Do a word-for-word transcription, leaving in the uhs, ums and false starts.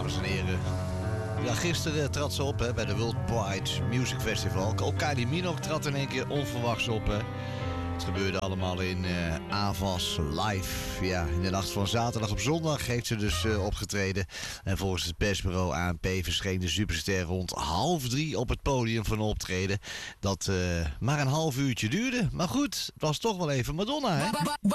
dames en heren. Ja, gisteren trad ze op hè, bij de Worldwide Music Festival. Ook Kylie Minogue trad in één keer onverwachts op. Hè. Het gebeurde allemaal in uh, Avas live. Ja, in de nacht van zaterdag op zondag heeft ze dus uh, opgetreden. En volgens het persbureau A N P verscheen de superster rond half drie op het podium van een optreden. Dat uh, maar een half uurtje duurde. Maar goed, het was toch wel even Madonna, hè?